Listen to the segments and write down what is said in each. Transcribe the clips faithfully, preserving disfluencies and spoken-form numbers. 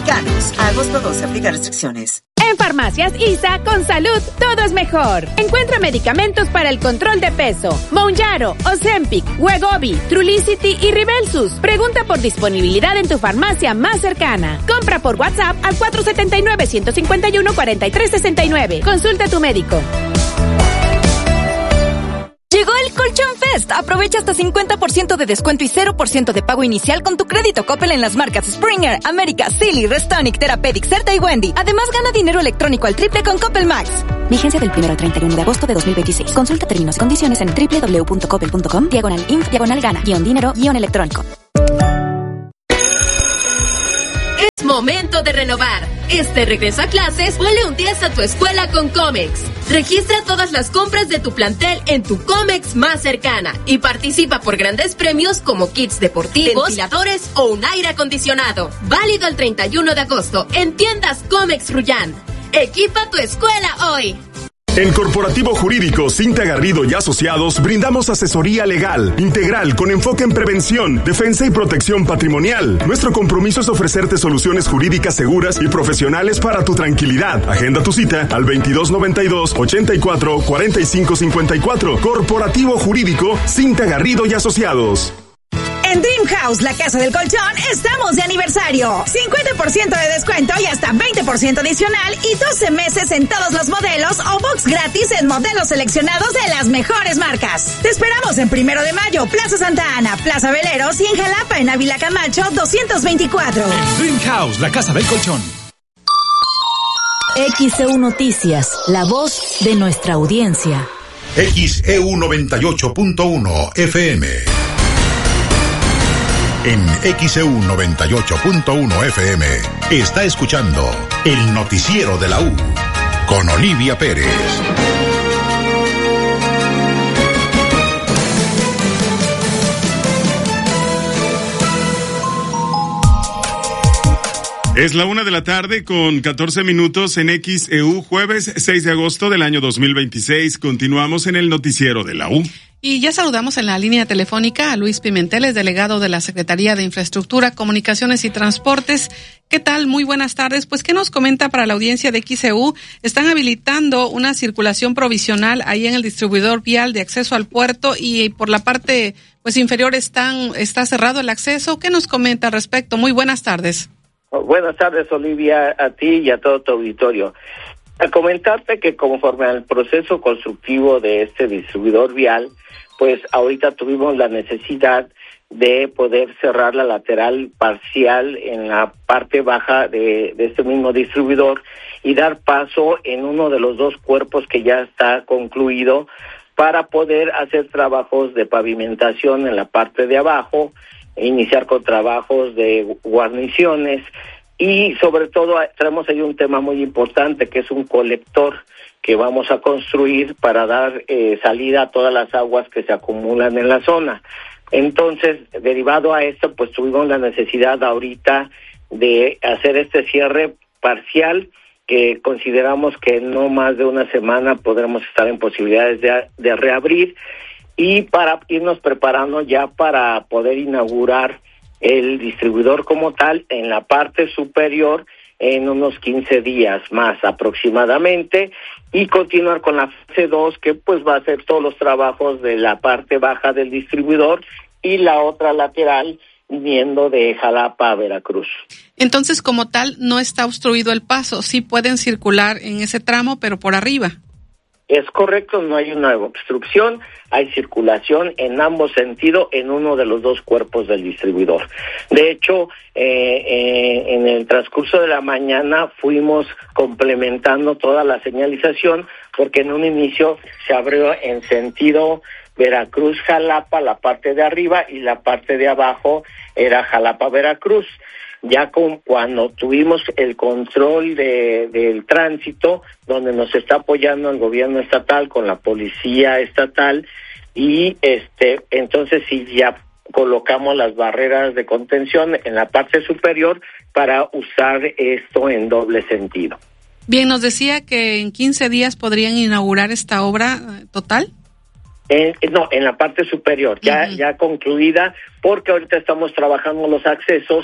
Mexicanos. A agosto doce, aplica restricciones. En Farmacias I S A, con salud, todo es mejor. Encuentra medicamentos para el control de peso. Mounjaro, Ozempic, Wegovy, Trulicity y Ribelsus. Pregunta por disponibilidad en tu farmacia más cercana. Compra por WhatsApp al cuatro siete nueve, uno cinco uno, cuatro tres seis nueve. Consulta a tu médico. Llegó el Colchón Fest. Aprovecha hasta cincuenta por ciento de descuento y cero por ciento de pago inicial con tu crédito Coppel en las marcas Springer, América, Silly, Restonic, Therapeutic, Certa y Wendy. Además, gana dinero electrónico al triple con Coppel Max. Vigencia del primero al treinta y uno de agosto de dos mil veintiséis. Consulta términos y condiciones en doble u doble u doble u punto coppel punto com, diagonal inf, diagonal gana, guión dinero, guión electrónico. Es momento de renovar. Este regreso a clases, ponle un diez a tu escuela con Comex. Registra todas las compras de tu plantel en tu Comex más cercana y participa por grandes premios como kits deportivos, ventiladores o un aire acondicionado. Válido el treinta y uno de agosto en tiendas Comex Rullán. Equipa tu escuela hoy. En Corporativo Jurídico Cinta Garrido y Asociados brindamos asesoría legal, integral, con enfoque en prevención, defensa y protección patrimonial. Nuestro compromiso es ofrecerte soluciones jurídicas seguras y profesionales para tu tranquilidad. Agenda tu cita al veintidós noventa y dos, ochenta y cuatro, cuarenta y cinco cincuenta y cuatro. Corporativo Jurídico Cinta Garrido y Asociados. En Dream House, la casa del colchón, estamos de aniversario. cincuenta por ciento de descuento y hasta veinte por ciento adicional y doce meses en todos los modelos o box gratis en modelos seleccionados de las mejores marcas. Te esperamos en Primero de Mayo, Plaza Santa Ana, Plaza Veleros y en Jalapa, en Ávila Camacho, doscientos veinticuatro. En Dream House, la casa del colchón. X E U Noticias, la voz de nuestra audiencia. X E U noventa y ocho punto uno F M. En X E U noventa y ocho punto uno F M está escuchando el noticiero de la U con Olivia Pérez. Es la una de la tarde con catorce minutos en X E U, jueves seis de agosto del año dos mil veintiséis. Continuamos en el noticiero de la U. Y ya saludamos en la línea telefónica a Luis Pimentel, es delegado de la Secretaría de Infraestructura, Comunicaciones y Transportes. ¿Qué tal? Muy buenas tardes. Pues, ¿qué nos comenta para la audiencia de X E U? Están habilitando una circulación provisional ahí en el distribuidor vial de acceso al puerto y por la parte pues inferior están está cerrado el acceso. ¿Qué nos comenta al respecto? Muy buenas tardes. Buenas tardes, Olivia, a ti y a todo tu auditorio. A comentarte que conforme al proceso constructivo de este distribuidor vial, pues ahorita tuvimos la necesidad de poder cerrar la lateral parcial en la parte baja de, de este mismo distribuidor y dar paso en uno de los dos cuerpos que ya está concluido para poder hacer trabajos de pavimentación en la parte de abajo, iniciar con trabajos de guarniciones y sobre todo tenemos ahí un tema muy importante que es un colector que vamos a construir para dar eh, salida a todas las aguas que se acumulan en la zona. Entonces, derivado a esto, pues tuvimos la necesidad ahorita de hacer este cierre parcial que consideramos que no más de una semana podremos estar en posibilidades de, de reabrir y para irnos preparando ya para poder inaugurar el distribuidor como tal en la parte superior en unos quince días más aproximadamente y continuar con la fase dos que pues va a hacer todos los trabajos de la parte baja del distribuidor y la otra lateral viniendo de Jalapa a Veracruz. Entonces, como tal, no está obstruido el paso, sí pueden circular en ese tramo, pero por arriba. Es correcto, no hay una obstrucción, hay circulación en ambos sentidos en uno de los dos cuerpos del distribuidor. De hecho, eh, eh, en el transcurso de la mañana fuimos complementando toda la señalización porque en un inicio se abrió en sentido Veracruz-Jalapa, la parte de arriba, y la parte de abajo era Jalapa-Veracruz. Ya con, cuando tuvimos el control de, del tránsito, donde nos está apoyando el gobierno estatal con la policía estatal, y este entonces sí ya colocamos las barreras de contención en la parte superior para usar esto en doble sentido. Bien, nos decía que en quince días podrían inaugurar esta obra total. En, no, en la parte superior, ya, uh-huh. ya concluida, porque ahorita estamos trabajando los accesos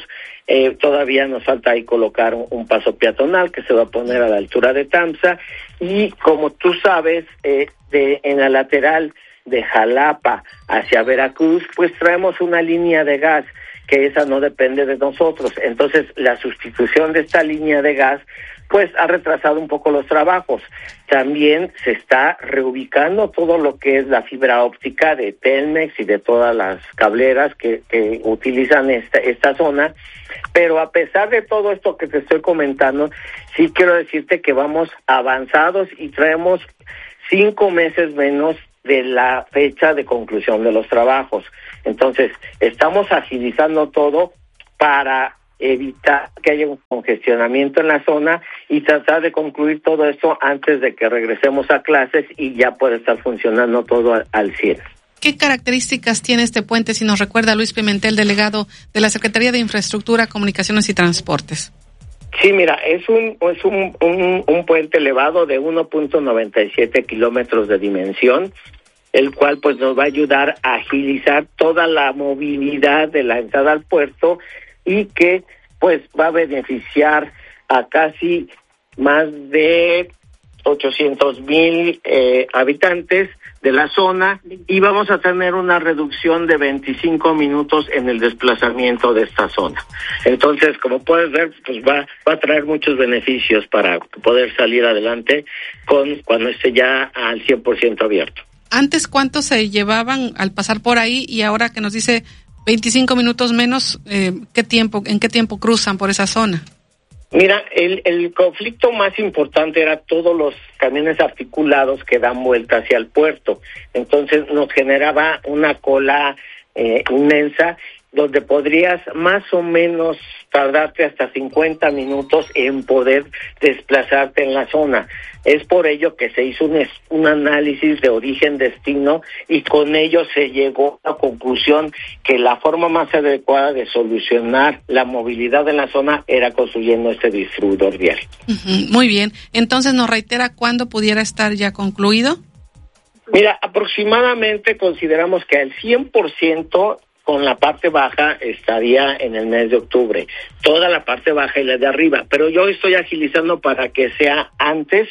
Eh, todavía nos falta ahí colocar un, un paso peatonal que se va a poner a la altura de Tamsa, y como tú sabes, eh, de, en la lateral de Jalapa hacia Veracruz, pues traemos una línea de gas, que esa no depende de nosotros. Entonces, la sustitución de esta línea de gas pues ha retrasado un poco los trabajos. También se está reubicando todo lo que es la fibra óptica de Telmex y de todas las cableras que, que utilizan esta, esta zona, pero a pesar de todo esto que te estoy comentando, sí quiero decirte que vamos avanzados y traemos cinco meses menos de la fecha de conclusión de los trabajos. Entonces, estamos agilizando todo para evitar que haya un congestionamiento en la zona y tratar de concluir todo esto antes de que regresemos a clases y ya pueda estar funcionando todo al, al cien. ¿Qué características tiene este puente, si nos recuerda Luis Pimentel, delegado de la Secretaría de Infraestructura, Comunicaciones y Transportes? Sí, mira, es un es un, un, un puente elevado de uno punto noventa y siete kilómetros de dimensión, el cual pues nos va a ayudar a agilizar toda la movilidad de la entrada al puerto y que pues va a beneficiar a casi más de ochocientos mil eh, habitantes de la zona, y vamos a tener una reducción de veinticinco minutos en el desplazamiento de esta zona. Entonces, como puedes ver, pues va, va a traer muchos beneficios para poder salir adelante con cuando esté ya al cien por ciento abierto. Antes, ¿cuánto se llevaban al pasar por ahí? Y ahora que nos dice veinticinco minutos menos, eh, ¿qué tiempo, en qué tiempo cruzan por esa zona? Mira, el, el conflicto más importante era todos los camiones articulados que dan vuelta hacia el puerto. Entonces nos generaba una cola eh, inmensa, donde podrías más o menos tardarte hasta cincuenta minutos en poder desplazarte en la zona. Es por ello que se hizo un, un análisis de origen-destino y con ello se llegó a la conclusión que la forma más adecuada de solucionar la movilidad en la zona era construyendo este distribuidor vial. Uh-huh, muy bien. Entonces, ¿nos reitera cuándo pudiera estar ya concluido? Mira, aproximadamente consideramos que al cien por ciento con la parte baja estaría en el mes de octubre, toda la parte baja y la de arriba, pero yo estoy agilizando para que sea antes,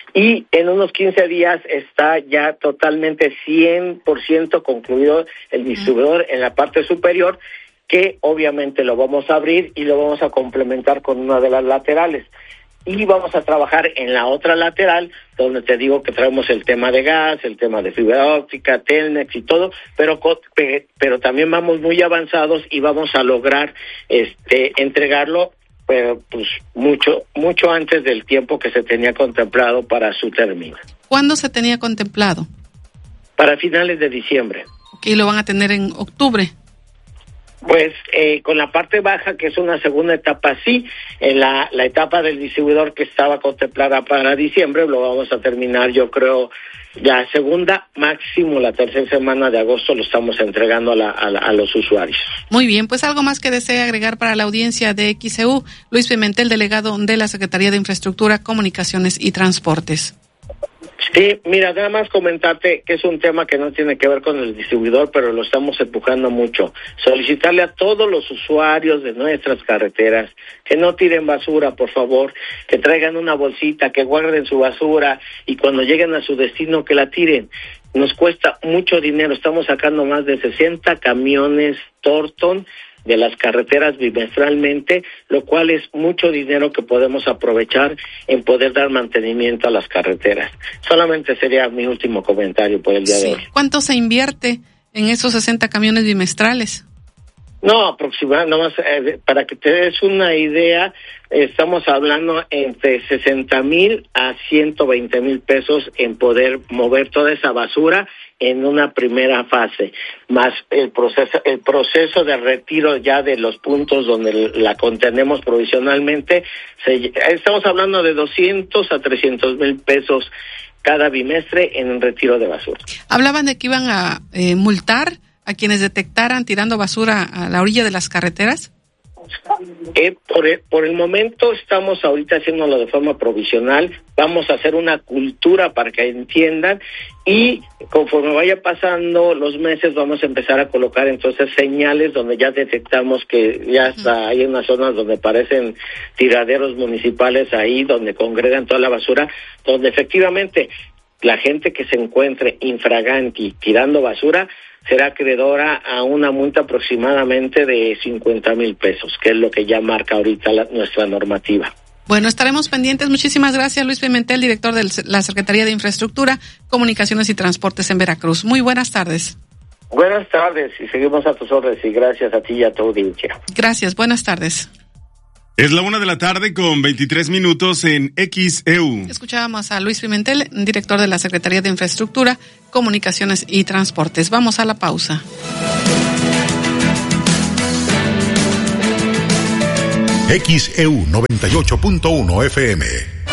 y en unos quince días está ya totalmente cien por ciento concluido el distribuidor en la parte superior, que obviamente lo vamos a abrir y lo vamos a complementar con una de las laterales. Y vamos a trabajar en la otra lateral, donde te digo que traemos el tema de gas, el tema de fibra óptica, Telmex y todo, pero pero también vamos muy avanzados y vamos a lograr este entregarlo, pero pues mucho mucho antes del tiempo que se tenía contemplado para su término. ¿Cuándo se tenía contemplado? Para finales de diciembre. ¿Y lo van a tener en octubre? Pues eh, con la parte baja, que es una segunda etapa, sí. En la, la etapa del distribuidor que estaba contemplada para diciembre, lo vamos a terminar, yo creo, la segunda, máximo la tercera semana de agosto lo estamos entregando a, la, a, la, a los usuarios. Muy bien, pues algo más que desee agregar para la audiencia de X E U, Luis Pimentel, delegado de la Secretaría de Infraestructura, Comunicaciones y Transportes. Sí, mira, nada más comentarte que es un tema que no tiene que ver con el distribuidor, pero lo estamos empujando mucho. Solicitarle a todos los usuarios de nuestras carreteras que no tiren basura, por favor, que traigan una bolsita, que guarden su basura y cuando lleguen a su destino que la tiren. Nos cuesta mucho dinero, estamos sacando más de sesenta camiones Torton de las carreteras bimestralmente, lo cual es mucho dinero que podemos aprovechar en poder dar mantenimiento a las carreteras. Solamente sería mi último comentario por el día sí. de hoy. ¿Cuánto se invierte en esos sesenta camiones bimestrales? No, aproximadamente, nomás eh, para que te des una idea, estamos hablando entre sesenta mil a ciento veinte mil pesos en poder mover toda esa basura en una primera fase, más el proceso el proceso de retiro ya de los puntos donde la contenemos provisionalmente. Se, estamos hablando de doscientos a trescientos mil pesos cada bimestre en un retiro de basura. Hablaban de que iban a eh, multar a quienes detectaran tirando basura a la orilla de las carreteras. Eh, por, el, por el momento estamos ahorita haciéndolo de forma provisional, vamos a hacer una cultura para que entiendan y conforme vaya pasando los meses vamos a empezar a colocar entonces señales donde ya detectamos que ya está, hay unas zonas donde parecen tiraderos municipales ahí, donde congregan toda la basura, donde efectivamente la gente que se encuentre infraganti tirando basura será acreedora a una multa aproximadamente de cincuenta mil pesos, que es lo que ya marca ahorita la, nuestra normativa. Bueno, estaremos pendientes. Muchísimas gracias, Luis Pimentel, director de la Secretaría de Infraestructura, Comunicaciones y Transportes en Veracruz. Muy buenas tardes. Buenas tardes y seguimos a tus órdenes y gracias a ti y a tu audiencia. Gracias, buenas tardes. Es la una de la tarde con veintitrés minutos en X E U. Escuchábamos a Luis Pimentel, director de la Secretaría de Infraestructura, Comunicaciones y Transportes. Vamos a la pausa. X E U noventa y ocho punto uno F M.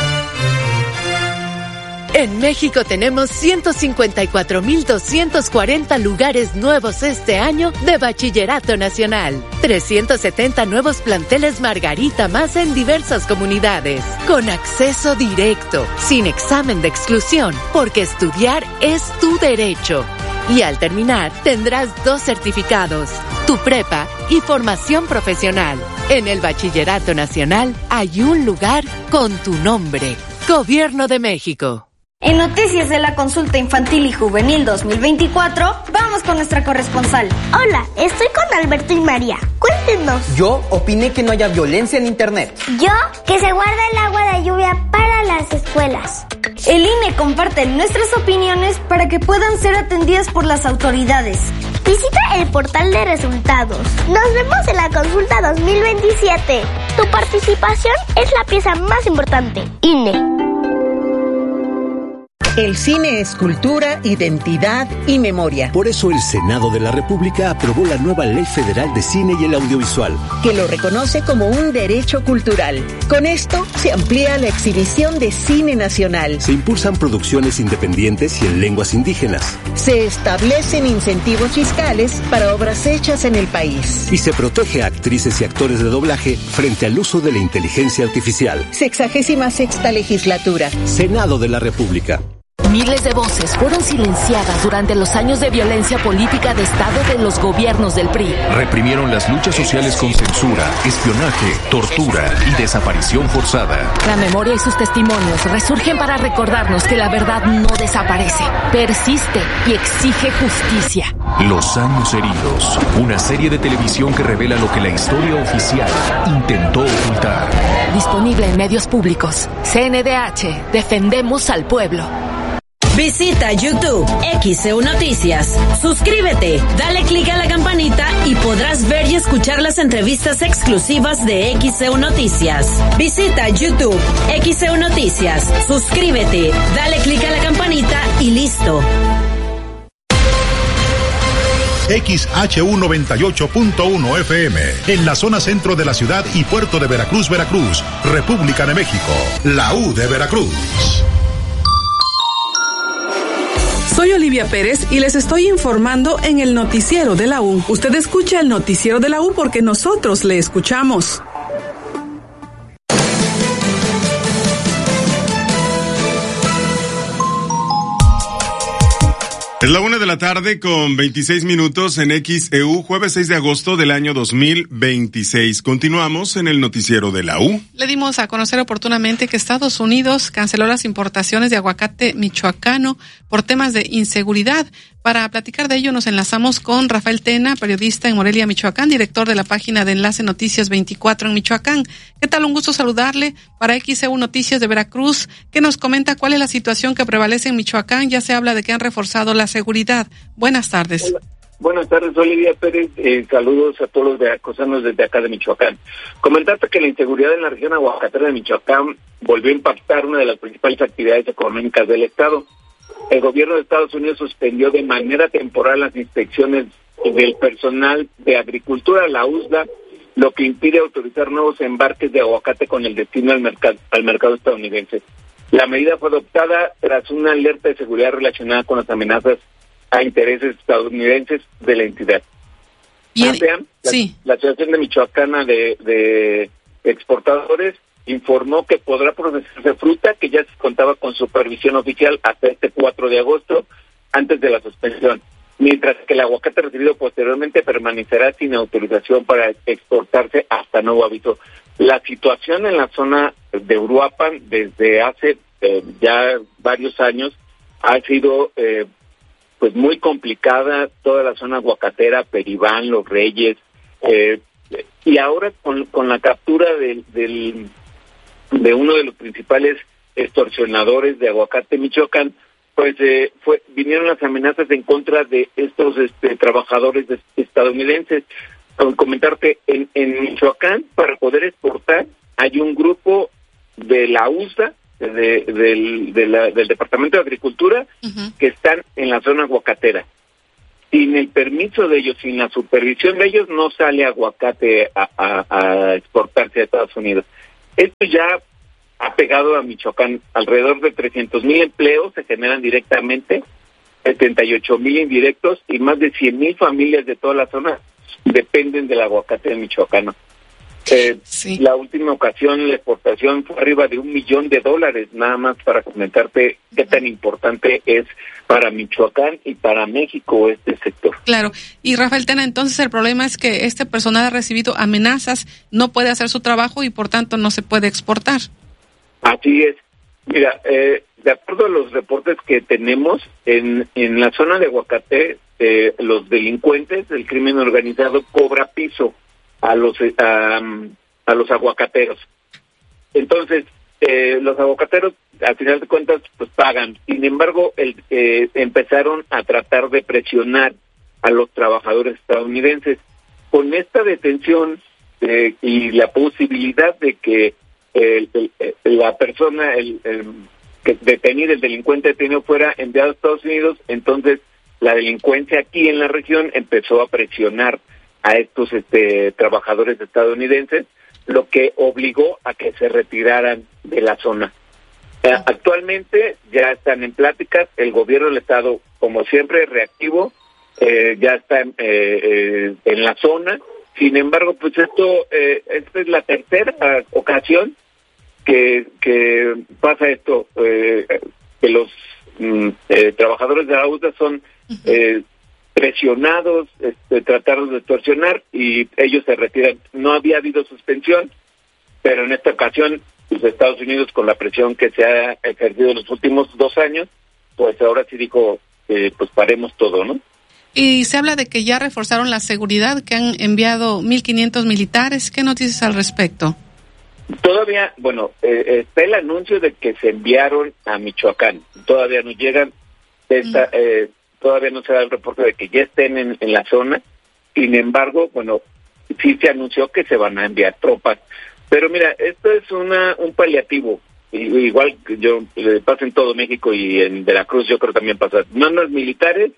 En México tenemos ciento cincuenta y cuatro mil doscientos cuarenta lugares nuevos este año de Bachillerato Nacional. trescientos setenta nuevos planteles Margarita más en diversas comunidades. Con acceso directo, sin examen de exclusión, porque estudiar es tu derecho. Y al terminar, tendrás dos certificados, tu prepa y formación profesional. En el Bachillerato Nacional hay un lugar con tu nombre. Gobierno de México. En Noticias de la Consulta Infantil y Juvenil dos mil veinticuatro, vamos con nuestra corresponsal. Hola, estoy con Alberto y María. Cuéntenos. Yo opiné que no haya violencia en Internet. Yo, que se guarda el agua de lluvia para las escuelas. El I N E comparte nuestras opiniones para que puedan ser atendidas por las autoridades. Visita el portal de resultados. Nos vemos en la consulta dos mil veintisiete. Tu participación es la pieza más importante. I N E. El cine es cultura, identidad y memoria. Por eso el Senado de la República aprobó la nueva Ley Federal de Cine y el Audiovisual, que lo reconoce como un derecho cultural. Con esto se amplía la exhibición de cine nacional. Se impulsan producciones independientes y en lenguas indígenas. Se establecen incentivos fiscales para obras hechas en el país. Y se protege a actrices y actores de doblaje frente al uso de la inteligencia artificial. Sexagésima sexta legislatura. Senado de la República. Miles de voces fueron silenciadas durante los años de violencia política de Estado de los gobiernos del P R I. Reprimieron las luchas sociales con censura, espionaje, tortura y desaparición forzada. La memoria y sus testimonios resurgen para recordarnos que la verdad no desaparece, persiste y exige justicia. Los años heridos, una serie de televisión que revela lo que la historia oficial intentó ocultar. Disponible en medios públicos. C N D H, defendemos al pueblo. Visita YouTube X E U Noticias. Suscríbete, dale clic a la campanita y podrás ver y escuchar las entrevistas exclusivas de X E U Noticias. Visita YouTube X E U Noticias. Suscríbete, dale clic a la campanita y listo. X H U noventa y ocho punto uno F M, en la zona centro de la ciudad y puerto de Veracruz, Veracruz, República de México, la U de Veracruz. Soy Olivia Pérez y les estoy informando en el noticiero de la U. Usted escucha el noticiero de la U porque nosotros le escuchamos. Es la una de la tarde con veintiséis minutos en X E U, jueves seis de agosto del año dos mil veintiséis. Continuamos en el noticiero de la U. Le dimos a conocer oportunamente que Estados Unidos canceló las importaciones de aguacate michoacano por temas de inseguridad. Para platicar de ello nos enlazamos con Rafael Tena, periodista en Morelia, Michoacán, director de la página de Enlace Noticias veinticuatro en Michoacán. ¿Qué tal? Un gusto saludarle para X E U Noticias de Veracruz, que nos comenta cuál es la situación que prevalece en Michoacán. Ya se habla de que han reforzado la seguridad. Buenas tardes. Hola. Buenas tardes, Olivia Pérez. Eh, saludos a todos los veracruzanos desde acá de Michoacán. Comentarte que la inseguridad en la región aguacatera de Michoacán volvió a impactar una de las principales actividades económicas del Estado. El gobierno de Estados Unidos suspendió de manera temporal las inspecciones del personal de agricultura, la U S D A, lo que impide autorizar nuevos embarques de aguacate con el destino al mercado, al mercado estadounidense. La medida fue adoptada tras una alerta de seguridad relacionada con las amenazas a intereses estadounidenses de la entidad. Y ASEAN, la, sí. la Asociación de Michoacana de, de Exportadores, informó que podrá procesarse fruta que ya se contaba con supervisión oficial hasta este cuatro de agosto, antes de la suspensión, mientras que el aguacate recibido posteriormente permanecerá sin autorización para exportarse hasta nuevo aviso. La situación en la zona de Uruapan desde hace eh, ya varios años ha sido eh, pues muy complicada, toda la zona aguacatera, Peribán, Los Reyes, eh, y ahora con, con la captura del, del de uno de los principales extorsionadores de aguacate Michoacán, pues eh, fue vinieron las amenazas en contra de estos este, trabajadores de, estadounidenses. Con comentarte, en, en Michoacán, para poder exportar, hay un grupo de la U S A, de, del, de la, del Departamento de Agricultura, uh-huh. que están en la zona aguacatera. Sin el permiso de ellos, sin la supervisión de ellos, no sale aguacate a, a, a exportarse a Estados Unidos. Esto ya ha pegado a Michoacán. Alrededor de trescientos mil empleos se generan directamente, setenta y ocho mil indirectos, y más de cien mil familias de toda la zona dependen del aguacate michoacano. Eh, sí. La última ocasión la exportación fue arriba de un millón de dólares, nada más para comentarte qué tan importante es para Michoacán y para México este sector. Claro, y Rafael Tena, entonces el problema es que este personal ha recibido amenazas, no puede hacer su trabajo y por tanto no se puede exportar. Así es. Mira, eh, de acuerdo a los reportes que tenemos, en, en la zona de Aguacate, eh, los delincuentes del crimen organizado cobra piso a los a, a los aguacateros. Entonces, eh, los aguacateros, al final de cuentas, pues pagan. Sin embargo, el, eh, empezaron a tratar de presionar a los trabajadores estadounidenses. Con esta detención eh, y la posibilidad de que el, el, el, la persona, el, el que detenido, el delincuente detenido fuera enviado a Estados Unidos, entonces la delincuencia aquí en la región empezó a presionar a estos este, trabajadores estadounidenses, lo que obligó a que se retiraran de la zona. Eh, actualmente ya están en pláticas, el gobierno del estado, como siempre, reactivo, eh, ya está eh, eh, en la zona. Sin embargo, pues esto, eh, esta es la tercera ocasión que, que pasa esto, eh, que los mm, eh, trabajadores de la U S A son eh, presionados, este, trataron de extorsionar y ellos se retiran. No había habido suspensión, pero en esta ocasión, los pues, Estados Unidos, con la presión que se ha ejercido en los últimos dos años, pues ahora sí dijo, eh, pues paremos todo, ¿no? Y se habla de que ya reforzaron la seguridad, que han enviado mil quinientos militares. ¿Qué noticias al respecto? Todavía, bueno, eh, está el anuncio de que se enviaron a Michoacán. Todavía no llegan, esta, mm. eh, todavía no se da el reporte de que ya estén en, en la zona. Sin embargo, bueno, sí se anunció que se van a enviar tropas. Pero mira, esto es una un paliativo. Igual que yo, eh, pasa en todo México y en Veracruz yo creo también pasa. Mandan militares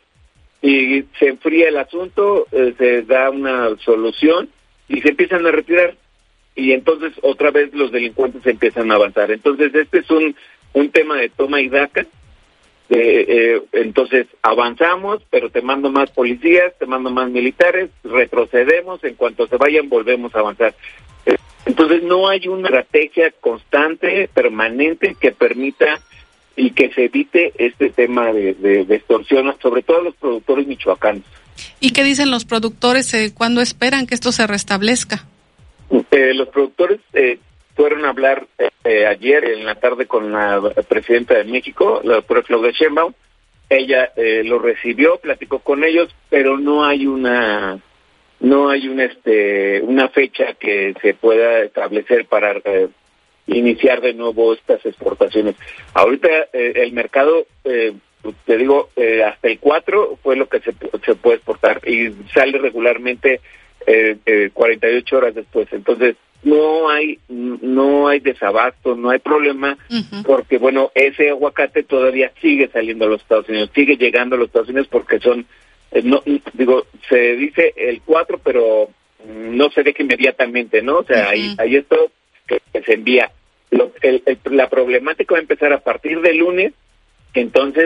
y se enfría el asunto, eh, se da una solución y se empiezan a retirar. Y entonces otra vez los delincuentes empiezan a avanzar. Entonces este es un, un tema de toma y daca. Eh, eh, entonces avanzamos, pero te mando más policías, te mando más militares, retrocedemos, en cuanto se vayan volvemos a avanzar. Eh, entonces no hay una estrategia constante, permanente, que permita y que se evite este tema de, de, de extorsión, sobre todo a los productores michoacanos. ¿Y qué dicen los productores? Eh, ¿Cuándo esperan que esto se restablezca? Eh, los productores eh, fueron a hablar eh, ayer en la tarde con la presidenta de México, la doctora Claudia Sheinbaum. Ella eh, lo recibió, platicó con ellos, pero no hay una no hay una este una fecha que se pueda establecer para eh, iniciar de nuevo estas exportaciones. Ahorita eh, el mercado, eh, te digo, eh, hasta el cuatro fue lo que se, se puede exportar y sale regularmente eh, eh, cuarenta y ocho horas después. Entonces no hay no hay desabasto, no hay problema, uh-huh. porque bueno, ese aguacate todavía sigue saliendo a los Estados Unidos, sigue llegando a los Estados Unidos porque son, eh, no digo, se dice el cuatro, pero no se deja inmediatamente, ¿no? O sea, uh-huh. hay, hay esto que, que se envía. Lo, el, el, la problemática va a empezar a partir del lunes, que entonces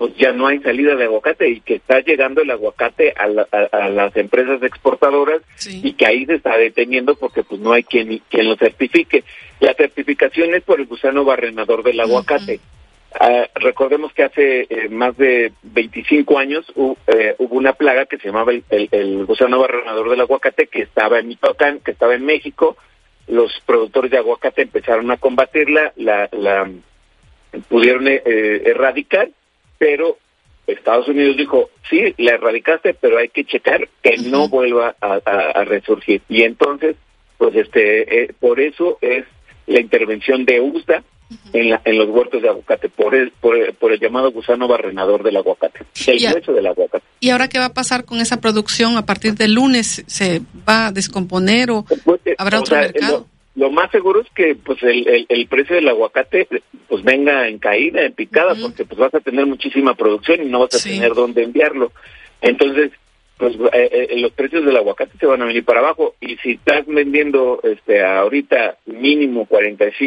pues ya no hay salida de aguacate y que está llegando el aguacate a, la, a, a las empresas exportadoras, sí. Y que ahí se está deteniendo porque pues no hay quien, quien lo certifique. La certificación es por el gusano barrenador del aguacate. Uh-huh. Uh, recordemos que hace eh, más de veinticinco años uh, eh, hubo una plaga que se llamaba el, el, el gusano barrenador del aguacate, que estaba en Michoacán, que estaba en México. Los productores de aguacate empezaron a combatirla, la, la pudieron eh, erradicar, pero Estados Unidos dijo, sí, la erradicaste, pero hay que checar que uh-huh. no vuelva a, a, a resurgir. Y entonces, pues este, eh, por eso es la intervención de U S D A uh-huh. en, la, en los huertos de aguacate, por el, por el, por el llamado gusano barrenador del aguacate, el hueso del aguacate. ¿Y ahora qué va a pasar con esa producción a partir del lunes? ¿Se va a descomponer o pues, habrá o otro sea, mercado? Lo, lo más seguro es que pues el, el, el precio del aguacate pues venga en caída, en picada, uh-huh. porque pues vas a tener muchísima producción y no vas a sí. tener dónde enviarlo. Entonces, pues eh, eh, los precios del aguacate se van a venir para abajo, y si estás vendiendo este ahorita mínimo cuarenta y cinco